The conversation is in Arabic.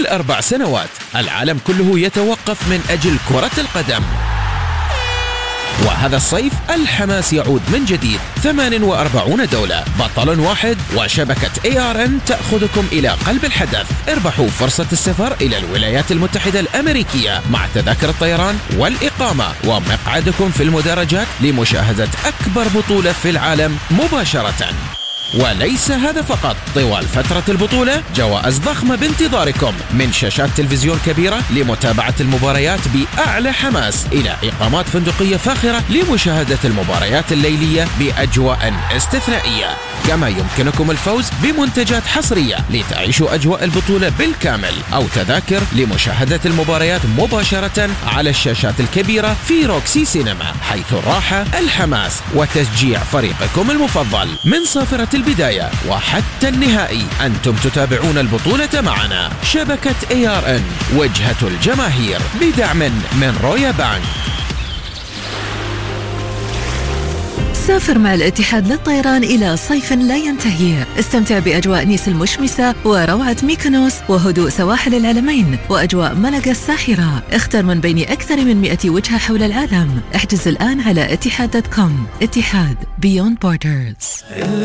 كل 4 سنوات. العالم كله يتوقف من أجل كرة القدم. وهذا الصيف الحماس يعود من جديد. 48 دولة، بطل واحد، وشبكة ARN تأخذكم إلى قلب الحدث. اربحوا فرصة السفر إلى الولايات المتحدة الأمريكية مع تذاكر الطيران والإقامة ومقعدكم في المدرجات لمشاهدة أكبر بطولة في العالم مباشرة. وليس هذا فقط، طوال فترة البطولة جوائز ضخمة بانتظاركم، من شاشات تلفزيون كبيرة لمتابعة المباريات بأعلى حماس إلى إقامات فندقية فاخرة لمشاهدة المباريات الليلية بأجواء استثنائية. كما يمكنكم الفوز بمنتجات حصرية لتعيشوا أجواء البطولة بالكامل، أو تذاكر لمشاهدة المباريات مباشرة على الشاشات الكبيرة في روكسي سينما، حيث الراحة، الحماس وتشجيع فريقكم المفضل من صافرة البداية وحتى النهائي. أنتم تتابعون البطولة معنا. شبكة ARN، وجهة الجماهير، بدعم من رويا بانك. سافر مع الاتحاد للطيران إلى صيف لا ينتهي. استمتع بأجواء نيس المشمسة وروعة ميكونوس وهدوء سواحل العلمين وأجواء ملقا الساحرة. اختر من بين أكثر من 100 وجهة حول العالم. احجز الآن على etihad.com. اتحاد Beyond Borders.